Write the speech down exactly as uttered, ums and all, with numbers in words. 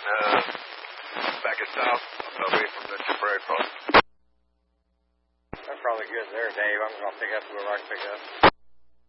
uh, back at south, away from the temporary post. That's probably good there, Dave. I'm going to pick up whoever I can pick up.